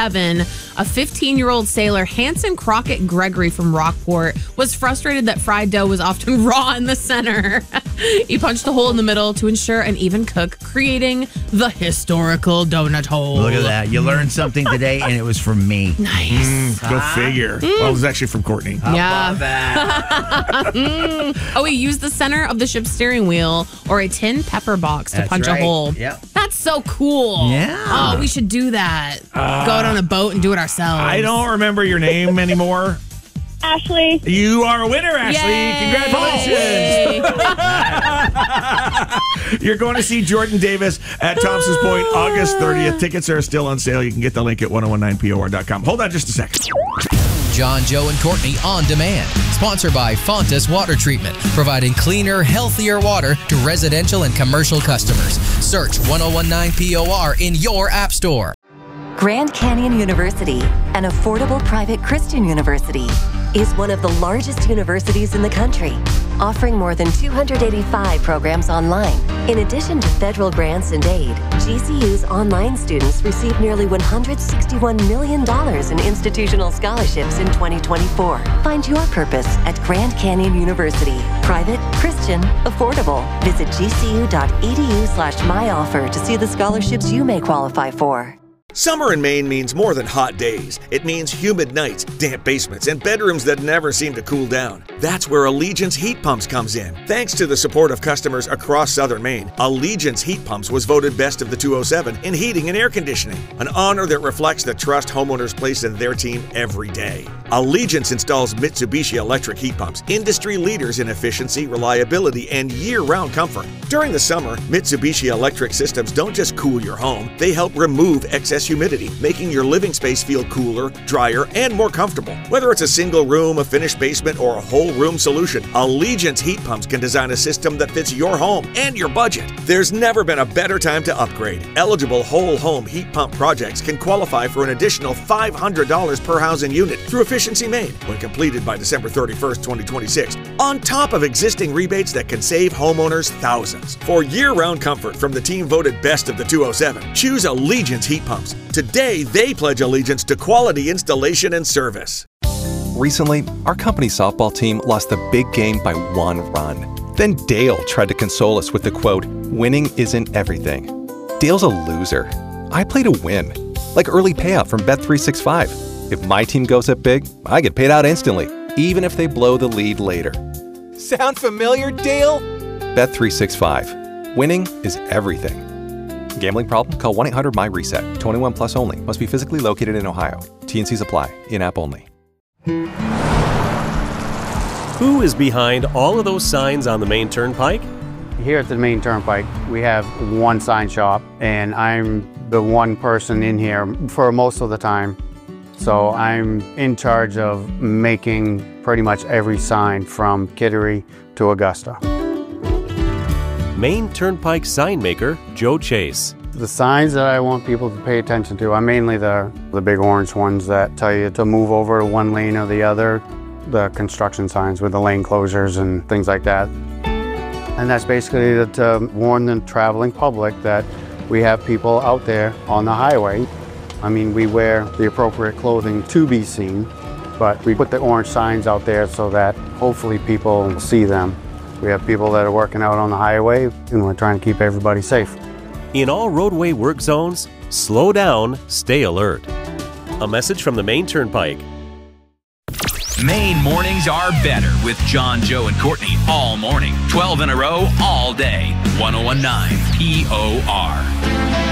2007, a 15-year-old sailor, Hanson Crockett Gregory from Rockport, was frustrated that fried dough was often raw in the center. He punched a hole in the middle to ensure an even cook, creating the historical donut hole. Look at that. You learned something today, and it was from me. Nice. Go figure. Well, it was actually from Courtney. Yeah. Love that. Oh, he used the center of the ship's steering wheel or a tin pepper box to That's punch right. a hole. Yep. That's so cool. Yeah. Oh, we should do that. Go out on a boat and do it ourselves. I don't remember your name anymore. Ashley. You are a winner, Ashley. Yay. Congratulations. You're going to see Jordan Davis at Thompson's Point August 30th. Tickets are still on sale. You can get the link at 1019por.com. Hold on just a second. John, Joe, and Courtney on demand. Sponsored by Fontas Water Treatment, providing cleaner, healthier water to residential and commercial customers. Search 1019 POR in your app store. Grand Canyon University, an affordable private Christian university, is one of the largest universities in the country, offering more than 285 programs online. In addition to federal grants and aid, GCU's online students received nearly $161 million in institutional scholarships in 2024. Find your purpose at Grand Canyon University. Private, Christian, affordable. Visit gcu.edu/myoffer to see the scholarships you may qualify for. Summer in Maine means more than hot days. It means humid nights, damp basements, and bedrooms that never seem to cool down. That's where Allegiance Heat Pumps comes in. Thanks to the support of customers across southern Maine, Allegiance Heat Pumps was voted best of the 207 in heating and air conditioning, an honor that reflects the trust homeowners place in their team every day. Allegiance installs Mitsubishi electric heat pumps, industry leaders in efficiency, reliability, and year-round comfort. During the summer, Mitsubishi electric systems don't just cool your home, they help remove excess humidity, making your living space feel cooler, drier, and more comfortable. Whether it's a single room, a finished basement, or a whole room solution, Allegiance Heat Pumps can design a system that fits your home and your budget. There's never been a better time to upgrade. Eligible whole home heat pump projects can qualify for an additional $500 per housing unit through Efficiency Maine when completed by December 31st, 2026, on top of existing rebates that can save homeowners thousands. For year-round comfort from the team voted best of the 207, choose Allegiance Heat Pumps. Today, they pledge allegiance to quality installation and service. Recently, our company softball team lost the big game by 1 run. Then Dale tried to console us with the quote, "Winning isn't everything." Dale's a loser. I play to win, like early payout from Bet365. If my team goes up big, I get paid out instantly, even if they blow the lead later. Sound familiar, Dale? Bet365. Winning is everything. Gambling problem? Call 1-800-MY-RESET. 21 plus only. Must be physically located in Ohio. T&Cs apply. In-app only. Who is behind all of those signs on the Maine Turnpike? Here at the Maine Turnpike, we have one sign shop, and I'm the one person in here for most of the time. So I'm in charge of making pretty much every sign from Kittery to Augusta. Maine Turnpike sign maker Joe Chase. The signs that I want people to pay attention to are mainly the big orange ones that tell you to move over to one lane or the other, the construction signs with the lane closures and things like that. And that's basically to warn the traveling public that we have people out there on the highway. I mean, we wear the appropriate clothing to be seen, but we put the orange signs out there so that hopefully people see them. We have people that are working out on the highway, and we're trying to keep everybody safe. In all roadway work zones, slow down, stay alert. A message from the Maine Turnpike. Maine mornings are better with John, Joe, and Courtney all morning. 12 in a row, all day. 1019 POR.